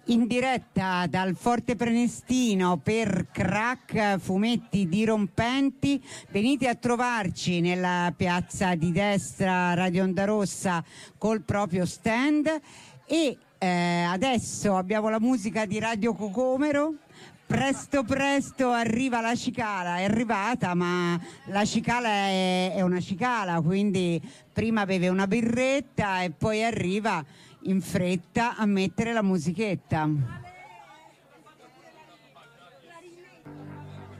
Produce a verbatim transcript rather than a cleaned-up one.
in diretta dal Forte Prenestino per Crack Fumetti Dirompenti. Venite a trovarci nella piazza di destra Radio Onda Rossa col proprio stand e eh, adesso abbiamo la musica di Radio Cocomero. Presto presto arriva la cicala, è arrivata, ma la cicala è, è una cicala, quindi prima beve una birretta e poi arriva in fretta a mettere la musichetta.